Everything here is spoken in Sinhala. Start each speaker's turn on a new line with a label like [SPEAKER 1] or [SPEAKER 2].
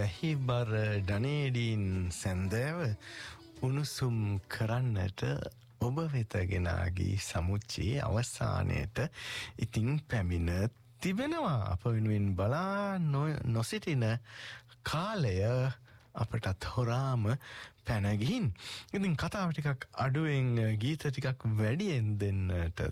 [SPEAKER 1] වැහිබර ඩනේඩීන් සැන්දෑව උණුසුම් කරන්නට ඔබ වෙතගෙනගී සමුච්චයේ අවසානයට ඉතින් පැමිණ තිබෙනවා. අප වෙනුවෙන් බලා නොසිටින කාලය අපටත් හොරාම පැනගින්. ඉතින් කතාව ටිකක් අඩුවෙන් ගීත ටිකක් වැඩියෙන් දෙන්නට